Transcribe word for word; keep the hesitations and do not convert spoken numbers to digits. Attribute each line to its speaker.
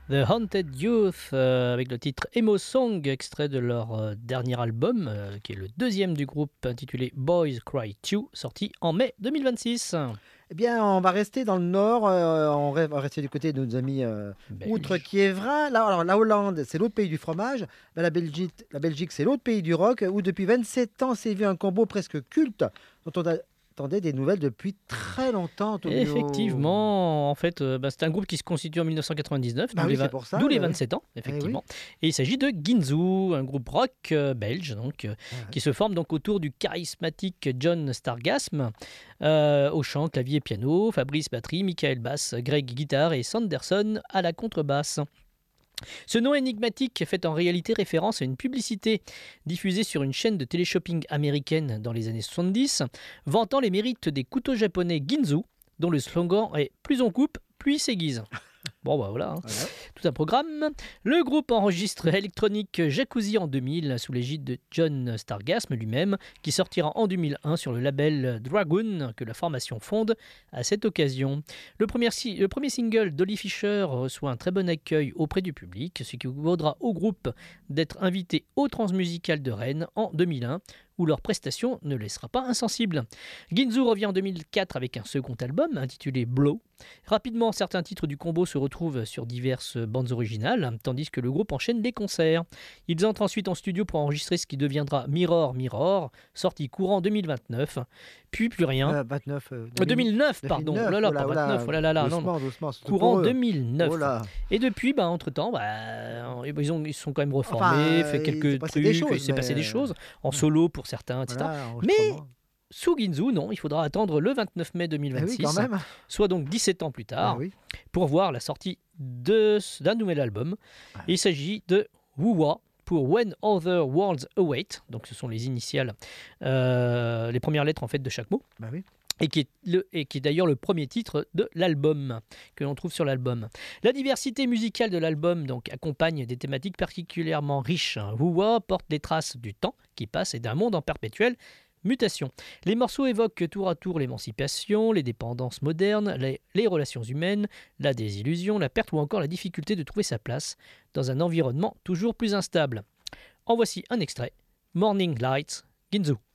Speaker 1: The Haunted Youth, euh, avec le titre Emo Song, extrait de leur euh, dernier album, euh, qui est le deuxième du groupe, intitulé Boys Cry two, sorti en mai deux mille vingt-six.
Speaker 2: Eh bien, on va rester dans le nord, euh, on va rester du côté de nos amis euh, outre
Speaker 1: Belge.
Speaker 2: Kievrin. Là, alors, la Hollande, c'est l'autre pays du fromage. Ben, la Belgique, la Belgique c'est l'autre pays du rock, où depuis vingt-sept ans sévit un combo presque culte, dont on attendait des nouvelles depuis très longtemps, Tonio.
Speaker 1: Effectivement, en fait, euh, bah, c'est un groupe qui se constitue en mille neuf cent quatre-vingt-dix-neuf,
Speaker 2: Bah
Speaker 1: d'où
Speaker 2: oui,
Speaker 1: les,
Speaker 2: c'est
Speaker 1: vingt
Speaker 2: pour ça.
Speaker 1: d'où les
Speaker 2: Bah oui.
Speaker 1: vingt-sept ans,
Speaker 2: Eh oui.
Speaker 1: effectivement. Et il s'agit de Ginzu, un groupe rock euh, belge, donc, euh,
Speaker 2: Ah ouais.
Speaker 1: qui se forme donc autour du charismatique John Stargasm, euh, au chant, clavier, piano, Fabrice batterie, Michael basse, Greg guitare et Sanderson à la contrebasse. Ce nom énigmatique fait en réalité référence à une publicité diffusée sur une chaîne de téléshopping américaine dans les années soixante-dix, vantant les mérites des couteaux japonais Ginzu, dont le slogan est « Plus on coupe, plus il s'aiguise ». Bon bah voilà, hein.
Speaker 2: Voilà.
Speaker 1: Tout un programme. Le groupe enregistre électronique Jacuzzi en deux mille sous l'égide de John Stargasm lui-même, qui sortira en deux mille un sur le label Dragoon que la formation fonde à cette occasion. Le premier, si- le premier single d'Olly Fisher reçoit un très bon accueil auprès du public, ce qui vaudra au groupe d'être invité au Transmusical de Rennes en deux mille un, où leur prestation ne laissera pas insensible. Ginzu revient en deux mille quatre avec un second album intitulé Blow. Rapidement, certains titres du combo se retrouvent sur diverses bandes originales, tandis que le groupe enchaîne les concerts. Ils entrent ensuite en studio pour enregistrer ce qui deviendra Mirror Mirror, sorti courant deux mille vingt-neuf, puis plus rien.
Speaker 2: Euh, vingt-neuf. euh,
Speaker 1: Euh, deux mille neuf, pardon. Oh là là,
Speaker 2: oh là,
Speaker 1: pas
Speaker 2: oh là,
Speaker 1: vingt-neuf, oh là là là, non, non.
Speaker 2: doucement, doucement, surtout
Speaker 1: Courant
Speaker 2: pour eux.
Speaker 1: deux mille neuf.
Speaker 2: Oh là.
Speaker 1: Et depuis, bah, entre-temps, bah, ils, ont, ils sont quand même reformés,
Speaker 2: Enfin,
Speaker 1: fait
Speaker 2: euh, il s'est
Speaker 1: quelques
Speaker 2: passé
Speaker 1: trucs,
Speaker 2: des
Speaker 1: il
Speaker 2: choses,
Speaker 1: s'est passé
Speaker 2: mais,
Speaker 1: des choses, en solo pour certains, et cetera.
Speaker 2: voilà,
Speaker 1: Mais
Speaker 2: enregistrement.
Speaker 1: sous Ginzu, non, il faudra attendre le vingt-neuf mai
Speaker 2: Eh oui,
Speaker 1: deux mille vingt-six,
Speaker 2: quand même.
Speaker 1: soit donc dix-sept ans plus
Speaker 2: Ah
Speaker 1: tard,
Speaker 2: oui.
Speaker 1: pour voir la sortie de- d'un nouvel album.
Speaker 2: Ouais.
Speaker 1: Il s'agit de Wuwa pour When Other Worlds Await, donc ce sont les initiales, euh, les premières lettres en fait de chaque mot.
Speaker 2: Bah oui.
Speaker 1: Et qui est, le, et qui est d'ailleurs le premier titre de l'album, que l'on trouve sur l'album. La diversité musicale de l'album donc, accompagne des thématiques particulièrement riches. Wuwa porte les traces du temps qui passe et d'un monde en perpétuelle mutation. Les morceaux évoquent tour à tour l'émancipation, les dépendances modernes, les, les relations humaines, la désillusion, la perte ou encore la difficulté de trouver sa place dans un environnement toujours plus instable. En voici un extrait. Morning Lights, Ginzu.